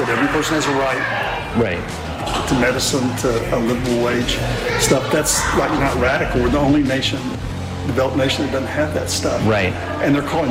that every person has a right Right. to medicine, to a livable wage stuff. That's like not radical. We're the only nation, developed nation, that doesn't have that stuff. Right. And they're calling